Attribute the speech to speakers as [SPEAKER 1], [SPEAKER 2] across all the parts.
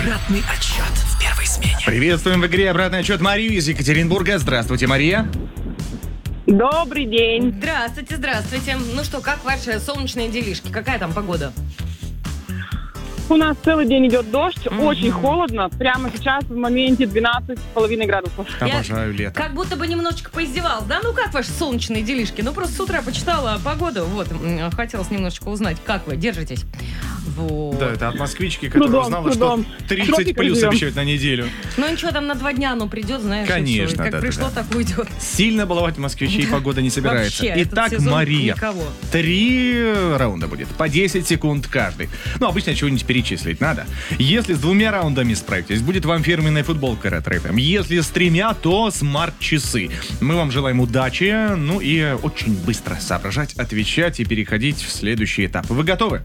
[SPEAKER 1] Обратный отсчет в первой смене.
[SPEAKER 2] Приветствуем в игре «Обратный отсчет» Марию из Екатеринбурга. Здравствуйте, Мария.
[SPEAKER 3] Добрый день.
[SPEAKER 4] Здравствуйте, здравствуйте. Ну что, как ваши солнечные делишки? Какая там погода?
[SPEAKER 3] У нас целый день идет дождь, очень холодно. Прямо сейчас в моменте 12,5 градусов.
[SPEAKER 2] Обожаю лето.
[SPEAKER 4] Как будто бы немножечко поиздевалась, да? Ну как ваши солнечные делишки? Ну просто с утра почитала погоду, вот, хотелось немножечко узнать, как вы держитесь. Вот.
[SPEAKER 2] Да, это от москвички, которая
[SPEAKER 3] Трудом,
[SPEAKER 2] узнала,
[SPEAKER 3] трудом.
[SPEAKER 2] что 30 плюс
[SPEAKER 3] живем.
[SPEAKER 2] обещают на неделю.
[SPEAKER 4] Ну ничего, там на 2 дня оно придет, знаешь,
[SPEAKER 2] Конечно,
[SPEAKER 4] и всё. И как
[SPEAKER 2] да,
[SPEAKER 4] пришло,
[SPEAKER 2] да.
[SPEAKER 4] так уйдет.
[SPEAKER 2] Сильно баловать москвичей погода не собирается.
[SPEAKER 4] Вообще, этот
[SPEAKER 2] Итак,
[SPEAKER 4] сезон
[SPEAKER 2] Мария,
[SPEAKER 4] никого.
[SPEAKER 2] 3 раунда будет, по 10 секунд каждый. Ну, обычно чего-нибудь перечислить надо. Если с 2 раундами справитесь, будет вам фирменная футболка Ретро FM. Если с 3, то смарт-часы. Мы вам желаем удачи, ну и очень быстро соображать, отвечать и переходить в следующий этап. Вы готовы?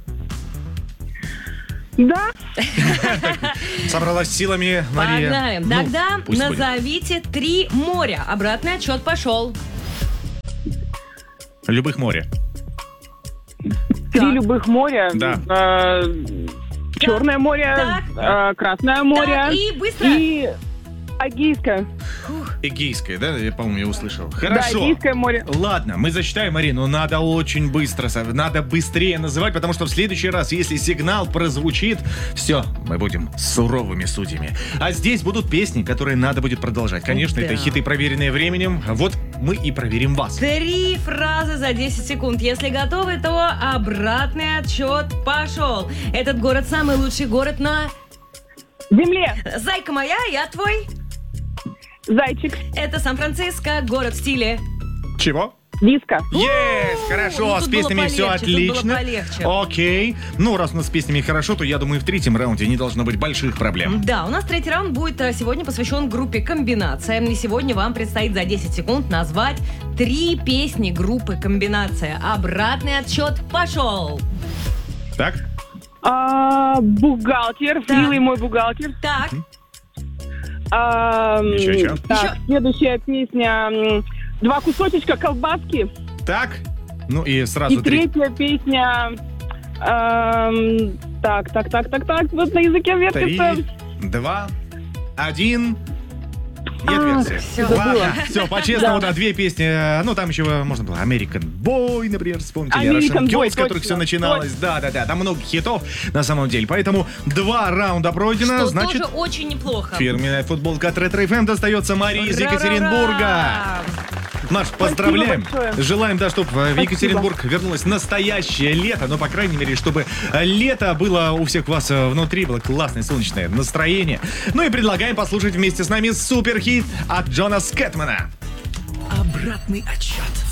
[SPEAKER 3] Да,
[SPEAKER 2] Собралась силами, Мария.
[SPEAKER 4] Погнаем.
[SPEAKER 2] Ну,
[SPEAKER 4] Тогда
[SPEAKER 2] пусть будет.
[SPEAKER 4] назовите 3 моря. Обратный отсчет пошел.
[SPEAKER 2] Любых моря.
[SPEAKER 3] 3 любых моря.
[SPEAKER 2] Да.
[SPEAKER 3] Черное море, Красное море
[SPEAKER 4] Так, и быстро.
[SPEAKER 3] и Эгейское.
[SPEAKER 2] Эгейское, да? Я, по-моему, я услышал.
[SPEAKER 3] Да,
[SPEAKER 2] Хорошо.
[SPEAKER 3] Эгейское море.
[SPEAKER 2] Ладно, мы засчитаем, Марину, но надо очень быстро, надо быстрее называть, потому что в следующий раз, если сигнал прозвучит, все, мы будем суровыми судьями. А здесь будут песни, которые надо будет продолжать. Конечно,
[SPEAKER 4] Да.
[SPEAKER 2] это хиты, проверенные временем. Вот мы и проверим вас.
[SPEAKER 4] 3 фразы за 10 секунд. Если готовы, то обратный отсчет пошел. Этот город самый лучший город на...
[SPEAKER 3] Земле.
[SPEAKER 4] Зайка моя, я твой.
[SPEAKER 3] Зайчик.
[SPEAKER 4] Это Сан-Франциско, город в стиле.
[SPEAKER 2] Чего?
[SPEAKER 3] Диско.
[SPEAKER 2] Есть, хорошо,
[SPEAKER 4] ну
[SPEAKER 2] с
[SPEAKER 4] тут
[SPEAKER 2] песнями
[SPEAKER 4] было
[SPEAKER 2] все
[SPEAKER 4] полегче, тут было
[SPEAKER 2] отлично.
[SPEAKER 4] полегче.
[SPEAKER 2] Окей. Ну, раз у нас с песнями хорошо, то я думаю, в 3-м раунде не должно быть больших проблем.
[SPEAKER 4] Да, у нас 3-й раунд будет сегодня посвящен группе «Комбинация». И сегодня вам предстоит за 10 секунд назвать 3 песни группы «Комбинация». Обратный отсчет пошел.
[SPEAKER 2] Так?
[SPEAKER 3] Бухгалтер.
[SPEAKER 4] Да.
[SPEAKER 3] Милый мой бухгалтер.
[SPEAKER 4] Так,
[SPEAKER 2] Еще.
[SPEAKER 3] Так,
[SPEAKER 4] Еще.
[SPEAKER 3] следующая песня. 2 кусочечка колбаски.
[SPEAKER 2] Так? Ну и сразу
[SPEAKER 3] И третья песня. Так. Вот на языке
[SPEAKER 2] 3,
[SPEAKER 3] вертится.
[SPEAKER 2] 2, 1. Нет версии.
[SPEAKER 4] всё.
[SPEAKER 2] Ладно, все, по-честному, да, 2 песни. Ну, там еще можно было American Boy, например, вспомните. Или
[SPEAKER 3] American
[SPEAKER 2] Russian
[SPEAKER 3] Boy,
[SPEAKER 2] Girls, с которых все
[SPEAKER 3] точно,
[SPEAKER 2] начиналось. Да, там много хитов на самом деле. Поэтому 2 раунда пройдено,
[SPEAKER 4] что
[SPEAKER 2] значит,
[SPEAKER 4] тоже очень неплохо.
[SPEAKER 2] фирменная футболка от Ретро FM достается Марии из Екатеринбурга.
[SPEAKER 4] Ра-ра-ра!
[SPEAKER 2] Маш, поздравляем.
[SPEAKER 3] большое.
[SPEAKER 2] Желаем, да, чтобы в Екатеринбург вернулось настоящее лето. Ну, по крайней мере, чтобы лето было у всех вас внутри, было классное солнечное настроение. Ну и предлагаем послушать вместе с нами суперхит от Джона Скэтмана.
[SPEAKER 1] Обратный отсчет